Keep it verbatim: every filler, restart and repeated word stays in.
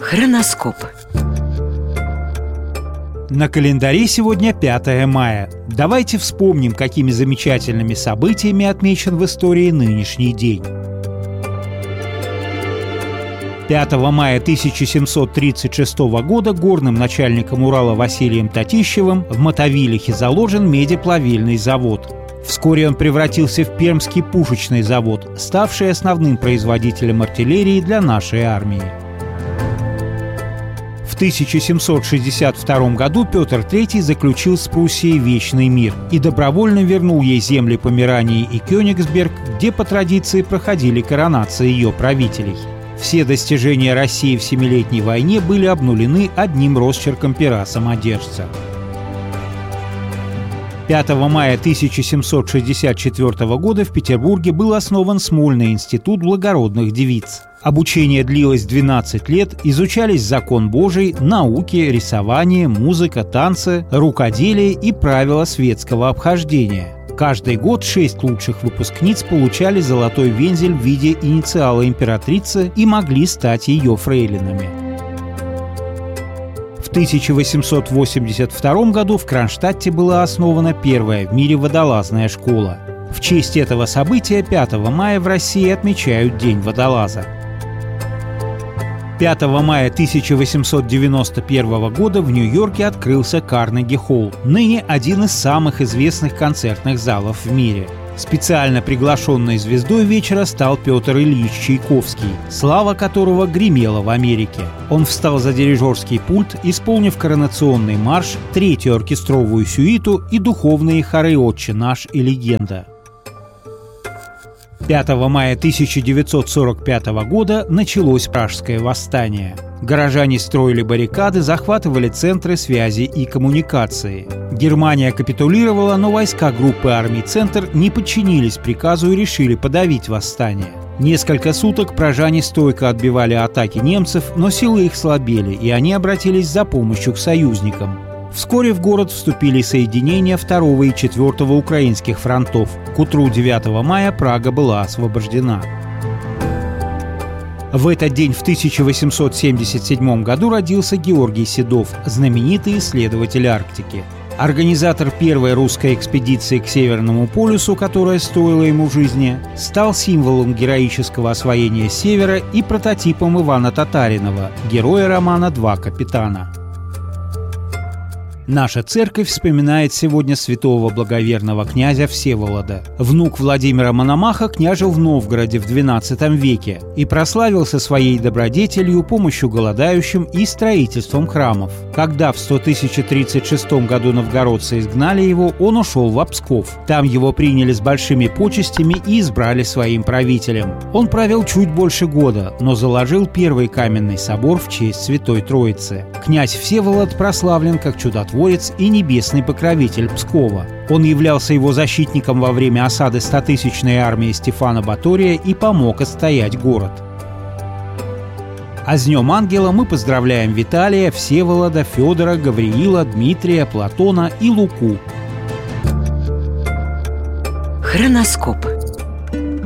Хроноскоп. На календаре сегодня пятое мая. Давайте вспомним, какими замечательными событиями отмечен в истории нынешний день. пятого мая тысяча семьсот тридцать шестого года горным начальником Урала Василием Татищевым в Мотовилихе заложен медиплавильный завод. Вскоре он превратился в Пермский пушечный завод, ставший основным производителем артиллерии для нашей армии. В тысяча семьсот шестьдесят втором году Петр Третий заключил с Пруссией вечный мир и добровольно вернул ей земли Померании и Кёнигсберг, где по традиции проходили коронации ее правителей. Все достижения России в Семилетней войне были обнулены одним росчерком пера самодержца. пятого мая тысяча семьсот шестьдесят четвёртого года в Петербурге был основан Смольный институт благородных девиц. Обучение длилось двенадцать лет, изучались закон Божий, науки, рисование, музыка, танцы, рукоделие и правила светского обхождения. Каждый год шесть лучших выпускниц получали золотой вензель в виде инициала императрицы и могли стать ее фрейлинами. В тысяча восемьсот восемьдесят втором году в Кронштадте была основана первая в мире водолазная школа. В честь этого события пятого мая в России отмечают День водолаза. пятого мая тысяча восемьсот девяносто первого года в Нью-Йорке открылся Карнеги-холл, ныне один из самых известных концертных залов в мире. Специально приглашенной звездой вечера стал Петр Ильич Чайковский, слава которого гремела в Америке. Он встал за дирижерский пульт, исполнив коронационный марш, третью оркестровую сюиту и духовные хоры «Отче наш» и «Легенда». пятого мая тысяча девятьсот сорок пятого года началось Пражское восстание. Горожане строили баррикады, захватывали центры связи и коммуникации. Германия капитулировала, но войска группы армий «Центр» не подчинились приказу и решили подавить восстание. Несколько суток пражане стойко отбивали атаки немцев, но силы их слабели, и они обратились за помощью к союзникам. Вскоре в город вступили соединения второго и четвёртого украинских фронтов. К утру девятого мая Прага была освобождена. В этот день в тысяча восемьсот семьдесят седьмом году родился Георгий Седов, знаменитый исследователь Арктики. Организатор первой русской экспедиции к Северному полюсу, которая стоила ему жизни, стал символом героического освоения Севера и прототипом Ивана Татаринова, героя романа «Два капитана». Наша церковь вспоминает сегодня святого благоверного князя Всеволода. Внук Владимира Мономаха княжил в Новгороде в двенадцатом веке и прославился своей добродетелью, помощью голодающим и строительством храмов. Когда в сто тысяча тридцать шестом году новгородцы изгнали его, он ушел в Псков. Там его приняли с большими почестями и избрали своим правителем. Он правил чуть больше года, но заложил первый каменный собор в честь Святой Троицы. Князь Всеволод прославлен как чудотворец и небесный покровитель Пскова. Он являлся его защитником во время осады стотысячной армии Стефана Батория и помог отстоять город. А с Днем Ангела мы поздравляем Виталия, Всеволода, Федора, Гавриила, Дмитрия, Платона и Луку. Хроноскоп.